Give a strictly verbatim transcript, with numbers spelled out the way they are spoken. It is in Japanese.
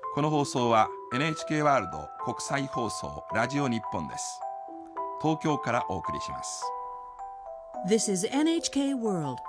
この放送は エヌエイチケー ワールド国際放送ラジオ日本です。東京からお送りします。 This is エヌエイチケー World